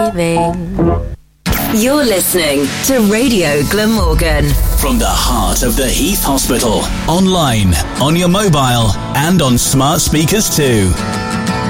leaving. You're listening to Radio Glamorgan. From the heart of the Heath Hospital. Online, on your mobile, and on smart speakers too.